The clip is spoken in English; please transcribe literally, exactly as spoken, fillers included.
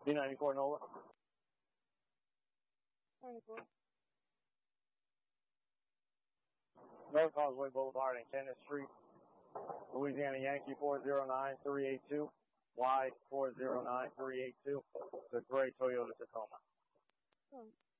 B ninety-four Nola. ninety-four. North Causeway Boulevard and Kenneth Street. Louisiana Yankee four zero nine three eight two. Y four zero nine three eight two. It's a gray Toyota Tacoma. Hmm.